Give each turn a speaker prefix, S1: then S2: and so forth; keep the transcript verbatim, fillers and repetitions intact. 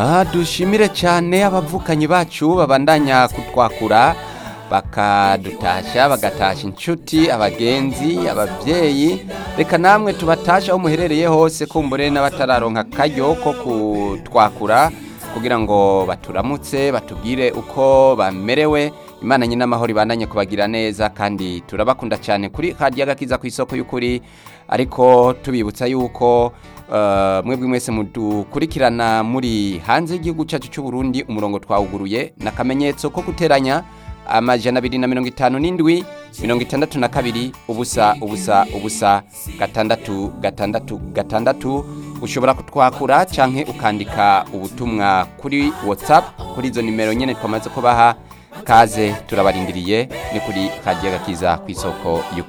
S1: Ah, dushimire cyane abavukanyi bacu babandanya kutwakura bakadutasha bagatasha inshuti abagenzi ababyeyi reka namwe tubatasha aho muherereye hose kumbure n'abatararonka karyo ko kutwakura kugira ngo baturamutse batubwire uko bamerewe. Imana nyina amahoro ibandanye kubagira neza kandi turabakunda cyane kuri Radio Agakiza ku isoko y'ukuri, ariko tubibutsa yuko Uh, mwebwe mwese mudukurikirana muri hanze y'igihugu cyacu cy'u Burundi, umurongo twawuguruye na kamenyetso ko guteranya amajana abiri na mirongo itanu n'indwi mirongo itandatu na kabiri ubusa ubusa ubusa gatandatu gatandatu gatandatu. Ushobora kutwakura canke ukandika ubutumwa kuri WhatsApp kuri izo nimero nyene twamaze kubaha. Kaze turabarindiriye ni kuri Radio Agakiza ku isoko y'ukuri.